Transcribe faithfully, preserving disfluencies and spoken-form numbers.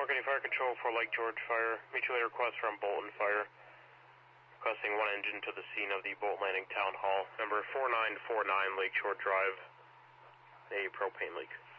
Marketing Fire Control for Lake George Fire. Mutually request from Bolton Fire. Requesting one engine to the scene of the Bolton Landing Town Hall. Number four nine four nine Lakeshore Drive. A propane leak.